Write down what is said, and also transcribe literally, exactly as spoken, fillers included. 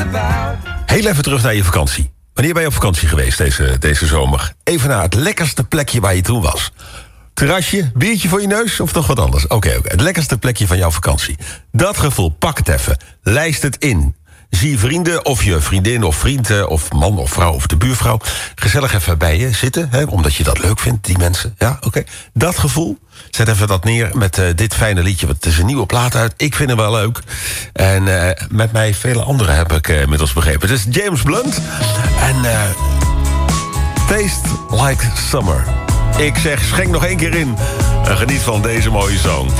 Heel even terug naar je vakantie. Wanneer ben je op vakantie geweest deze, deze zomer? Even naar het lekkerste plekje waar je toen was. Terrasje, biertje voor je neus of toch wat anders? Oké, okay, okay. Het lekkerste plekje van jouw vakantie. Dat gevoel, pak het even. Lijst het in. Zie je vrienden of je vriendin of vriend of man of vrouw of de buurvrouw gezellig even bij je zitten, hè, omdat je dat leuk vindt, die mensen. Ja, oké. Okay. Dat gevoel, zet even dat neer met uh, dit fijne liedje. Want het is een nieuwe plaat uit. Ik vind hem wel leuk. En uh, met mij vele anderen heb ik uh, inmiddels begrepen. Het is James Blunt. En uh, Taste Like Summer. Ik zeg, schenk nog één keer in. En geniet van deze mooie song.